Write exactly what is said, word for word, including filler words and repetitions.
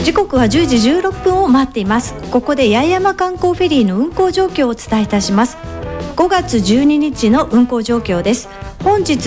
時刻はじゅうじじゅうろっぷんを待っています。ここで八重山観光フェリーの運行状況をお伝えいたします。ごがつじゅうににちの運行状況です。本日